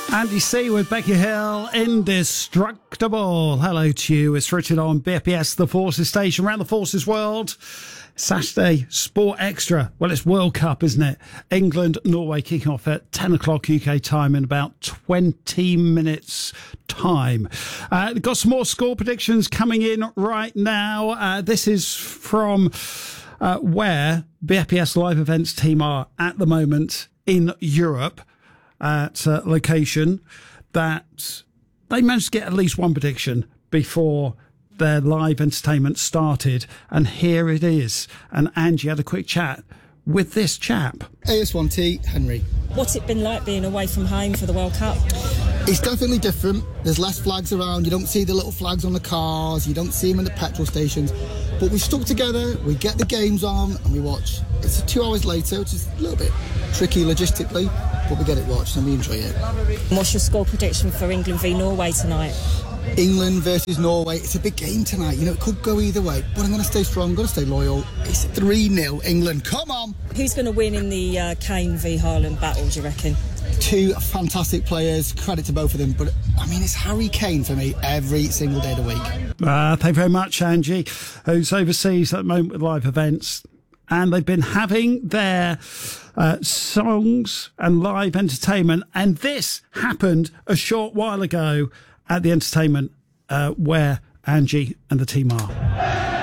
Andy C with Becky Hill, Indestructible. Hello to you. It's Richard on BFBS, the Forces Station, around the Forces world. Saturday, Sport Extra. Well, it's World Cup, isn't it? England, Norway kicking off at 10 o'clock UK time in about 20 minutes time. Got some more score predictions coming in right now. This is from where BFBS Live Events team are at the moment in Europe, at a location that they managed to get at least one prediction before their live entertainment started, and here it is. And Angie had a quick chat with this chap. AS1T, Henry. What's it been like being away from home for the World Cup? It's definitely different. There's less flags around. You don't see the little flags on the cars. You don't see them in the petrol stations. But we stuck together, we get the games on, and we watch. It's 2 hours later, which is a little bit tricky logistically, but we get it watched and we enjoy it. What's your score prediction for England v Norway tonight? England versus Norway. It's a big game tonight. You know, it could go either way, but I'm going to stay strong, I'm going to stay loyal. It's 3-0 England. Come on! Who's going to win in the Kane v Haaland battle, do you reckon? Two fantastic players, credit to both of them, but I mean, it's Harry Kane for me every single day of the week. Thank you very much, Angie, who's overseas at the moment with live events. And they've been having their songs and live entertainment. And this happened a short while ago at the entertainment where Angie and the team are.